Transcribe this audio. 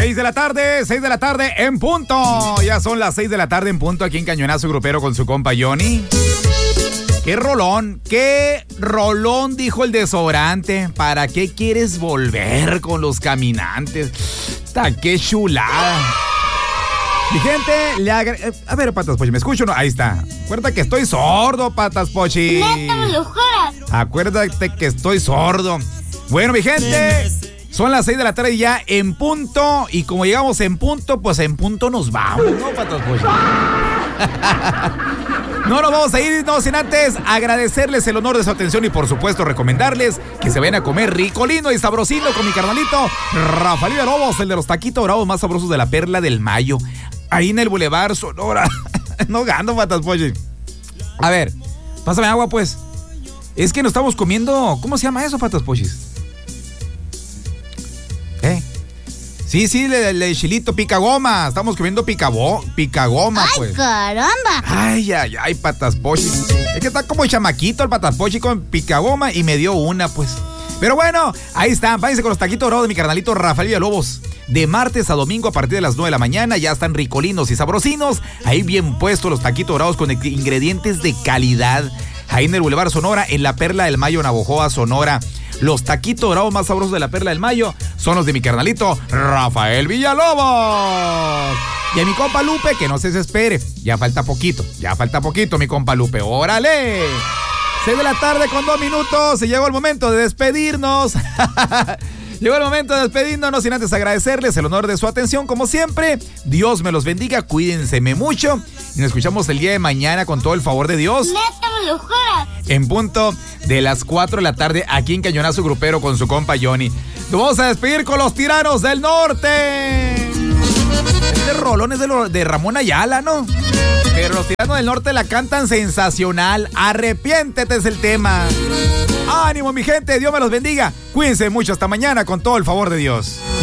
6 de la tarde en punto. Ya son las 6 de la tarde en punto aquí en Cañonazo Grupero con su compa Johnny. Qué rolón, dijo el desodorante. ¿Para qué quieres volver con los caminantes? Qué chulada. Mi gente, a ver, Patas Pochi, ¿me escucho o no? Ahí está. Acuérdate que estoy sordo, Patas Pochi. Acuérdate que estoy sordo. Bueno, mi gente, son las 6 de la tarde ya en punto. Y como llegamos en punto, pues en punto nos vamos, ¿no, Patas Pochi? No nos vamos a ir, no sin antes agradecerles el honor de su atención y por supuesto recomendarles que se vayan a comer ricolino y sabrosino con mi carnalito Rafael Villalobos, el de los taquitos dorados más sabrosos de la Perla del Mayo, ahí en el Boulevard Sonora. No gano, Patas Pochi. A ver, pásame agua pues. Es que nos estamos comiendo, ¿cómo se llama eso, Patas Pochis? Sí, el chilito picagoma. Estamos comiendo picagoma, pues. ¡Ay, caramba! Ay, Patas Pochi. Es que está como chamaquito el Patas Pochi con picagoma y me dio una, pues. Pero bueno, ahí están. Váyanse con los taquitos dorados de mi carnalito Rafael Villalobos. De martes a domingo a partir de las 9 de la mañana. Ya están ricolinos y sabrosinos. Ahí bien puestos los taquitos dorados con ingredientes de calidad. Ahí en el Boulevard Sonora, en la Perla del Mayo, Navojoa, Sonora. Los taquitos dorados más sabrosos de la Perla del Mayo son los de mi carnalito Rafael Villalobos. Y a mi compa Lupe, que no se desespere. Ya falta poquito, mi compa Lupe. ¡Órale! 6 de la tarde con 2 minutos. Y llegó el momento de despedirnos. Llegó el momento de despedirnos, no sin antes agradecerles el honor de su atención, como siempre. Dios me los bendiga, cuídense mucho. Y nos escuchamos el día de mañana con todo el favor de Dios. En punto de las 4 de la tarde, aquí en Cañonazo Grupero con su compa Johnny. Nos vamos a despedir con los Tiranos del Norte. Este rolón es de Ramón Ayala, ¿no? Pero los Tiranos del Norte la cantan sensacional. Arrepiéntete es el tema. Ánimo, mi gente, Dios me los bendiga. Cuídense mucho, hasta mañana con todo el favor de Dios.